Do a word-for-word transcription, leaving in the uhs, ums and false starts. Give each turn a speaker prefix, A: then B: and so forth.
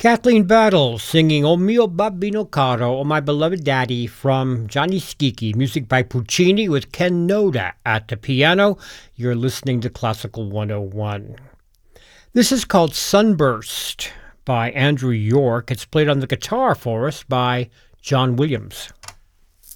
A: Kathleen Battle singing O mio babbino caro, O my beloved daddy, from Johnny Schicchi, music by Puccini with Ken Noda at the piano. You're listening to Classical one oh one. This is called Sunburst by Andrew York. It's played on the guitar for us by John Williams.